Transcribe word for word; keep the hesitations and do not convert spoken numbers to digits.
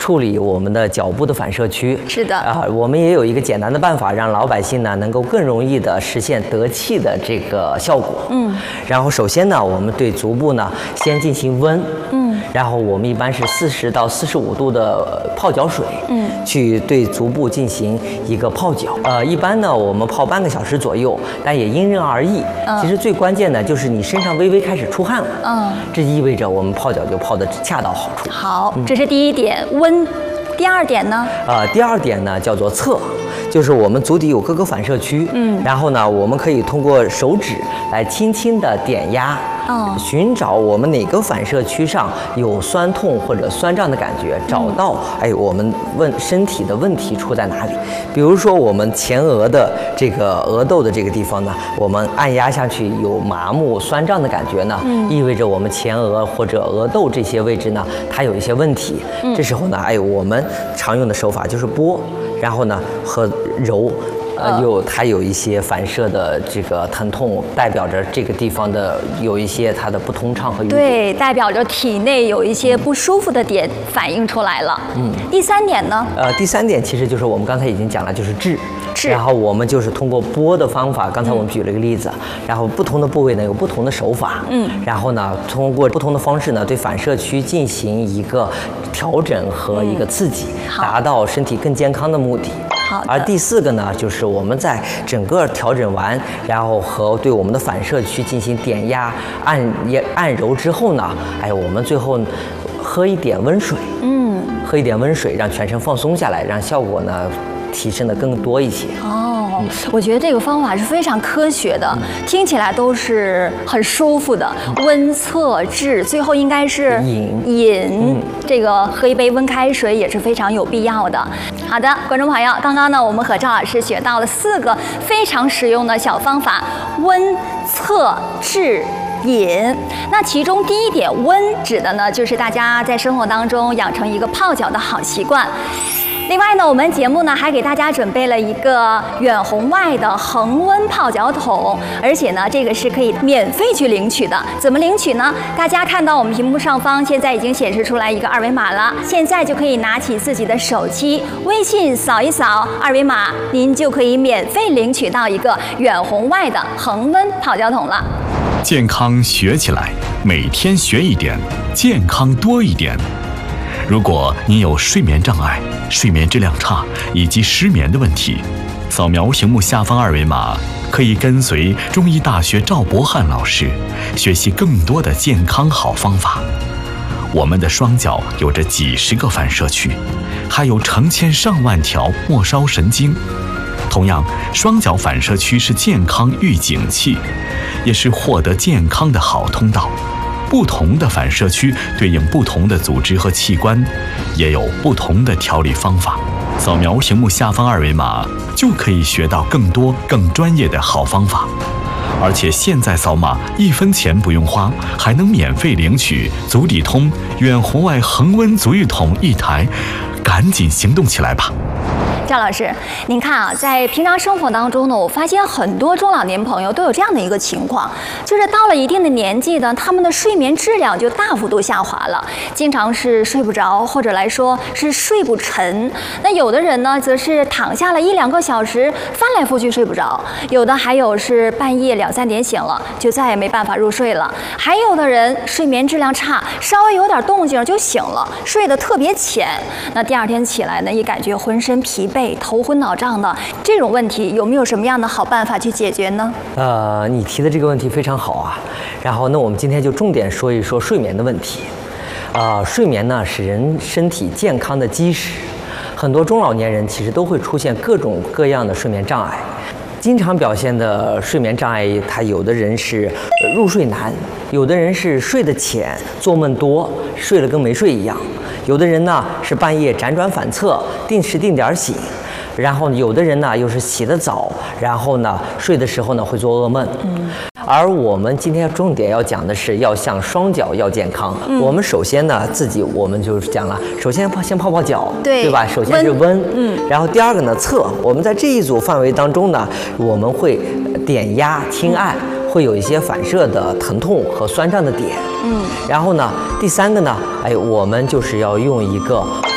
处理我们的脚部的反射区。 是的啊，我们也有一个简单的办法，让老百姓呢能够更容易的实现得气的这个效果。嗯，然后首先呢，我们对足部呢先进行温。嗯，然后我们一般是四十到四十五度的泡脚水。嗯，去对足部进行一个泡脚。呃，一般呢我们泡半个小时左右，但也因人而异。嗯，其实最关键的就是你身上微微开始出汗了。嗯，这意味着我们泡脚就泡得恰到好处。 好，这是第一点，温。第二点呢？ 呃，第二点呢叫做侧，就是我们足底有各个反射区。嗯，然后呢，我们可以通过手指来轻轻的点压。哦，寻找我们哪个反射区上有酸痛或者酸胀的感觉，找到哎我们问身体的问题出在哪里。比如说我们前额的这个额窦的这个地方呢，我们按压下去有麻木酸胀的感觉呢，嗯，意味着我们前额或者额窦这些位置呢它有一些问题。嗯，这时候呢，哎我们常用的手法就是拨，然后呢和揉。呃，有它有一些反射的这个疼痛，代表着这个地方的有一些它的不通畅和淤堵。 对，代表着体内有一些不舒服的点反映出来了。嗯，第三点呢？呃， 第三点其实就是我们刚才已经讲了，就是治。 治。 然后我们就是通过拨的方法，刚才我们举了一个例子，嗯，然后不同的部位呢有不同的手法。嗯。然后呢，通过不同的方式呢，对反射区进行一个调整和一个刺激，嗯，达到身体更健康的目的。而第四个呢，就是我们在整个调整完，然后和对我们的反射区进行点压、按也按揉之后呢，哎，我们最后喝一点温水，嗯，喝一点温水，让全身放松下来，让效果呢提升的更多一些。 哦，我觉得这个方法是非常科学的，嗯，听起来都是很舒服的。温测治，最后应该是饮饮， 嗯， 这个喝一杯温开水也是非常有必要的。好的，观众朋友，刚刚呢我们和赵老师学到了四个非常实用的小方法：温、测、治、饮。那其中第一点温指的呢，就是大家在生活当中养成一个泡脚的好习惯。另外呢，我们节目呢还给大家准备了一个远红外的恒温泡脚桶，而且呢，这个是可以免费去领取的。怎么领取呢？大家看到我们屏幕上方现在已经显示出来一个二维码了，现在就可以拿起自己的手机，微信扫一扫二维码，您就可以免费领取到一个远红外的恒温泡脚桶了。 健康学起来，每天学一点，健康多一点。如果您有睡眠障碍、睡眠质量差以及失眠的问题，扫描屏幕下方二维码，可以跟随中医大学赵博翰老师学习更多的健康好方法。我们的双脚有着几十个反射区，还有成千上万条末梢神经。同样，双脚反射区是健康预警器，也是获得健康的好通道。不同的反射区对应不同的组织和器官，也有不同的调理方法。扫描屏幕下方二维码，就可以学到更多更专业的好方法。而且现在扫码一分钱不用花，还能免费领取足底通远红外恒温足浴桶一台，赶紧行动起来吧！ 赵老师，您看啊，在平常生活当中呢，我发现很多中老年朋友都有这样的一个情况，就是到了一定的年纪呢，他们的睡眠质量就大幅度下滑了，经常是睡不着，或者来说是睡不沉。那有的人呢，则是躺下了一两个小时，翻来覆去睡不着；有的还有是半夜两三点醒了，就再也没办法入睡了；还有的人睡眠质量差，稍微有点动静就醒了，睡得特别浅。那第二天起来呢，也感觉浑身疲惫。头昏脑胀的这种问题，有没有什么样的好办法去解决呢？ 呃，你提的这个问题非常好啊。然后，那我们今天就重点说一说睡眠的问题。啊、呃，睡眠呢是人身体健康的基石。很多中老年人其实都会出现各种各样的睡眠障碍。经常表现的睡眠障碍，他有的人是入睡难，有的人是睡得浅，做梦多，睡了跟没睡一样。有的人呢是半夜辗转反侧，定时定点醒，然后有的人呢又是起得早，然后呢睡的时候呢会做噩梦。嗯，而我们今天重点要讲的是，要像双脚要健康。嗯，我们首先呢自己我们就是讲了，首先先泡泡脚， 对， 对吧？首先是温， 嗯， 然后第二个呢侧。我们在这一组范围当中呢，我们会点压轻按。嗯，会有一些反射的疼痛和酸胀的点，嗯，然后呢，第三个呢，哎，我们就是要用一个